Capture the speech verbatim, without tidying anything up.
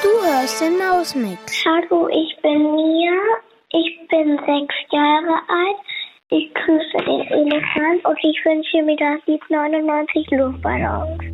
Du hörst den Mausmix. Hallo, ich bin Mia. Ich bin sechs Jahre alt. Ich grüße den Elefant und ich wünsche mir das Lied neunundneunzig Luftballons.